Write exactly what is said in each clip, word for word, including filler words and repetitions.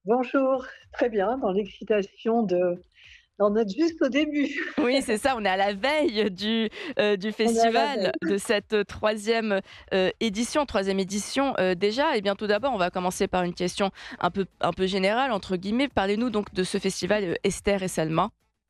Bonjour, très bien, dans l'excitation de d'en être juste au début. Oui, c'est ça, on est à la veille du, heu, du On est à la festival, veille. de cette troisième e édition troisième édition, heu, déjà. Et bien, tout d'abord, on va commencer par une question un peu un peu «générale» entre guillemets. Parlez-nous donc de ce festival, heu, Esther et Selma.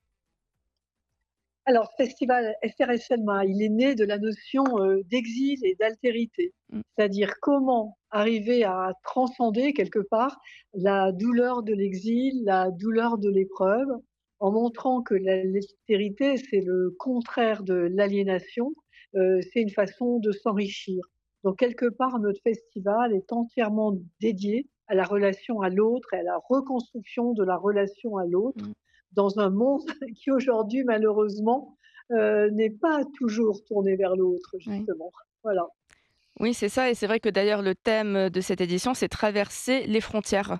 Alors, festival Esther et Selma, il est né de la notion, heu, d'exil et d'altérité. Mmh. C'est-à-dire comment arriver à transcender quelque part la douleur de l'exil, la douleur de l'épreuve, en montrant que la l'altérité, c'est le contraire de l'aliénation, heu, c'est une façon de s'enrichir. Donc quelque part, notre festival est entièrement dédié à la relation à l'autre et à la reconstruction de la relation à l'autre, Mmh. dans un monde qui aujourd'hui malheureusement, heu, n'est pas toujours tourné vers l'autre Oui. justement. Voilà. Oui, c'est ça, et c'est vrai que d'ailleurs le thème de cette édition, c'est traverser les frontières.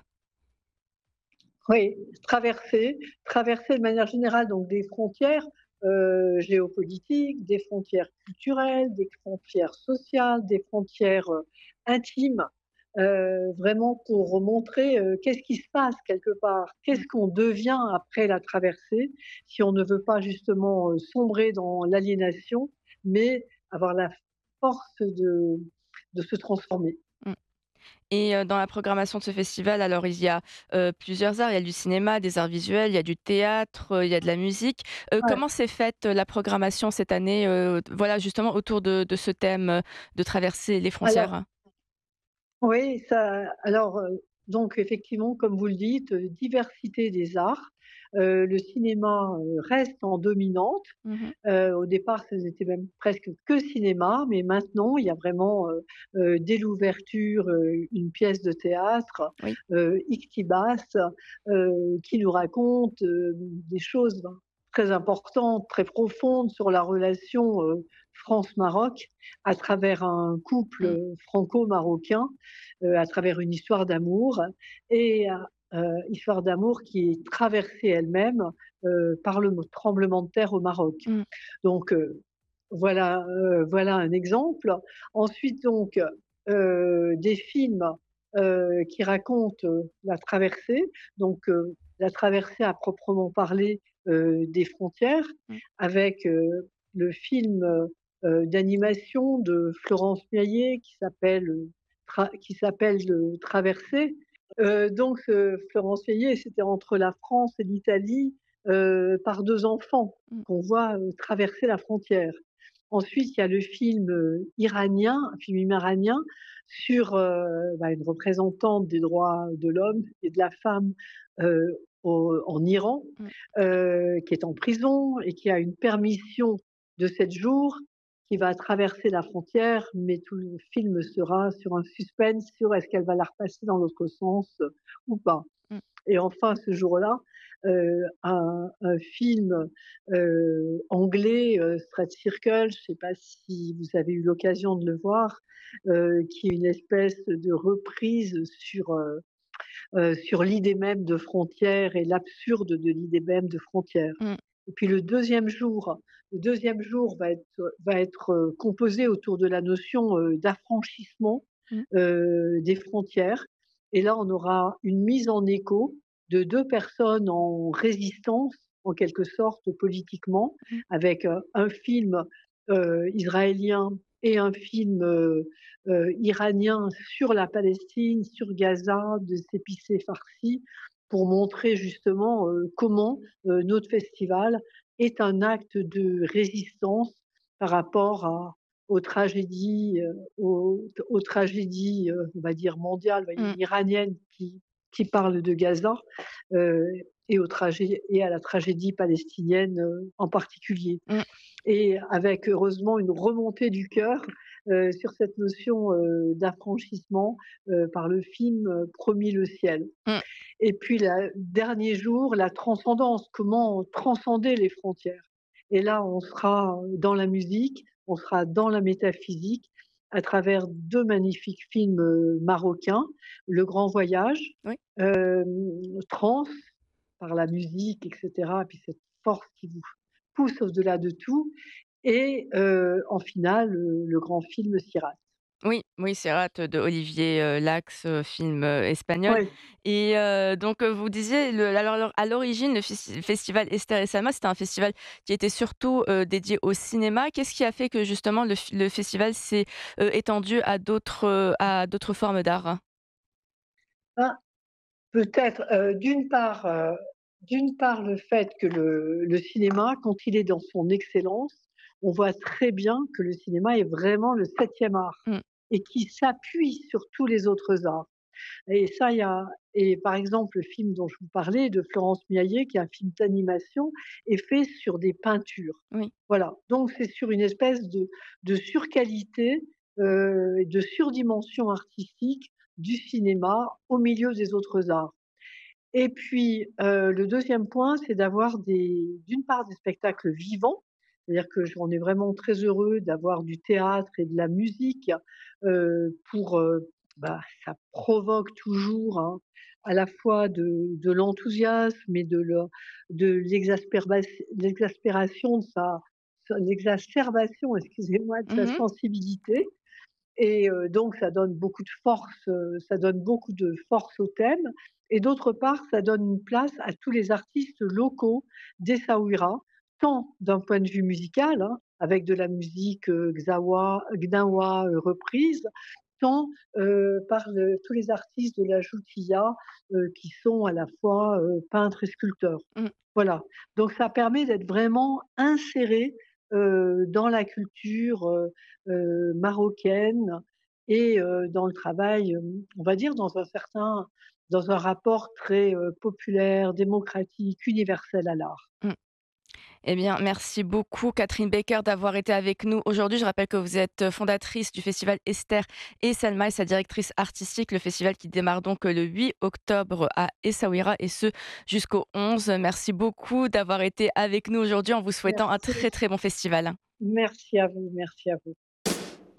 Oui, traverser, traverser de manière générale donc des frontières, heu, géopolitiques, des frontières culturelles, des frontières sociales, des frontières, heu, intimes, heu, vraiment pour montrer, heu, qu'est-ce qui se passe quelque part? Mmh. Qu'est-ce qu'on devient après la traversée, si on ne veut pas justement, heu, sombrer dans l'aliénation, mais avoir la force de de se transformer. Mmh. Et heu, dans la programmation de ce festival, alors il y a, heu, plusieurs arts. Il y a du cinéma, des arts visuels, il y a du théâtre, heu, il y a de la musique. Heu, Ouais. comment s'est faite, heu, la programmation cette année, heu, d voilà, justement autour de de ce thème, heu, de traverser les Alors frontières? oui, ça alors, heu, donc effectivement, comme vous le dites, heu, diversité des arts. Heu, le cinéma, heu, reste en dominante. Mmh mh. Heu, au départ, c'était même presque que cinéma, mais maintenant, il y a vraiment, heu heu, dès l'ouverture, heu, une pièce de théâtre, Oui. heu, Iktibas, heu, qui nous raconte, heu, des choses ben, très importantes, très profondes sur la relation, heu, France-Maroc, à travers un couple, Mmh. heu, franco-marocain, heu, à travers une histoire d'amour et heu heu, histoire d'amour qui est traversée elle-même, heu, par le tremblement de terre au Maroc. Mmh. Donc heu, voilà, heu, voilà un exemple. Ensuite donc, heu, des films, heu, qui racontent, heu, la traversée, donc heu, la traversée à proprement parler, heu, des frontières Mmh. avec, heu, le film, heu heu, d'animation de Florence Miallet qui s'appelle, heu, Tra qui s'appelle, heu, Traversée. Heu, donc heu, Florence Miallet, c'était entre la France et l'Italie, heu, par deux enfants Mmh. qu'on voit, heu, traverser la frontière. Ensuite, il y a le film, heu, iranien, un film iranien sur, heu, bah, une représentante des droits de l'homme et de la femme, heu, au en Iran, Mmh. heu, qui est en prison et qui a une permission de sept jours, qui va traverser la frontière, mais tout le film sera sur un suspense sur est-ce qu'elle va la repasser dans l'autre sens, heu, ou pas? Mmh. Et enfin ce jour-là, heu, un un film, heu, anglais, heu, Straight Circle, je ne sais pas si vous avez eu l'occasion de le voir, heu, qui est une espèce de reprise sur, heu heu, sur l'idée même de frontières et l'absurde de l'idée même de frontières. Mmh. Et puis le deuxième jour le deuxième jour va être va être, heu, composé autour de la notion, heu, d'affranchissement, Mmh. heu, des frontières et là, on aura une mise en écho de deux personnes en résistance, en quelque sorte, politiquement, Mmh. avec, heu, un film, heu, israélien et un film, heu heu, iranien sur la Palestine, sur Gaza, de ces épicés farcis, pour montrer justement, heu, comment, heu, notre festival est un acte de résistance par rapport à aux tragédies, heu, aux aux tragédies, heu, on va dire mondiales, bah, il y a Mmh. une iranienne qui qui parle de Gaza, heu et aux tragé et à la tragédie palestinienne, heu, en particulier. Mmh. Et avec heureusement une remontée du cœur, heu, sur cette notion, heu, d'affranchissement, heu, par le film, heu, Promis le ciel. Mmh. Et puis la dernier jour, la transcendance, comment transcender les frontières. Et là, on sera dans la musique, on sera dans la métaphysique, à travers deux magnifiques films, heu, marocains, Le Grand Voyage, Oui. hem, Trans, par la musique et cetera, puis cette force qui vous pousse au-delà de tout et heu, en finale, heu, le grand film Sirat. Oui, oui, Serrat de Olivier, heu, Lax, heu, film, heu, espagnol Oui. et heu, donc heu, vous disiez le alors alors à l'origine le festi festival Esther et Selma, c'était un festival qui était surtout, heu, dédié au cinéma. Qu'est-ce qui a fait que justement le f le festival s'est, heu, étendu à d'autres, heu, à d'autres formes d'art? Ben, peut-être, heu, d'une part, heu, d'une part le fait que le le cinéma, quand il est dans son excellence, on voit très bien que le cinéma est vraiment le septième art Mmh. et qui s'appuie sur tous les autres arts. Et ça, il y a et par exemple, le film dont je vous parlais de Florence Miaillet, qui est un film d'animation, est fait sur des peintures. Oui. Voilà, donc c'est sur une espèce de de surqualité, heu, de surdimension artistique du cinéma au milieu des autres arts. Et puis, heu, le deuxième point, c'est d'avoir des d'une part des spectacles vivants, c'est-à-dire que j on est vraiment très heureux d'avoir du théâtre et de la musique, heu, pour, heu, bah, ça provoque toujours, hein, à la fois de de l'enthousiasme et de le de l'exasperbat l'exaspération de sa sa l'exacerbation, excusez-moi, de sa Mmh. sensibilité. Et heu, donc ça donne beaucoup de force, heu, ça donne beaucoup de force au thème et d'autre part, ça donne une place à tous les artistes locaux d'Essaouira, tant d'un point de vue musical, hein, avec de la musique, heu, gzawa gnawa, heu, reprise, tant, heu, par le tous les artistes de la Joutilla, heu, qui sont à la fois, heu, peintres et sculpteurs. Mmh. Voilà, donc ça permet d'être vraiment inséré, heu, dans la culture, heu heu, marocaine et heu, dans le travail, hem, on va dire dans un certain dans un rapport très, heu, populaire, démocratique, universel à l'art. Mmh. Eh bien, merci beaucoup Catherine Baker d'avoir été avec nous aujourd'hui. Je rappelle que vous êtes fondatrice du festival Esther et Salma et sa directrice artistique. Le festival qui démarre donc le huit octobre à Essaouira et ce jusqu'au onze. Merci beaucoup d'avoir été avec nous aujourd'hui en vous souhaitant un Merci. très très bon festival. Merci à vous, merci à vous.